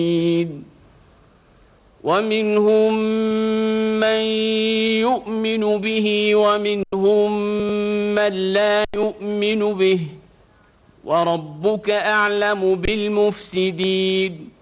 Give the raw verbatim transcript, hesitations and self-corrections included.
ومنهم من يؤمن به ومنهم من لا يؤمن به وربك أعلم بالمفسدين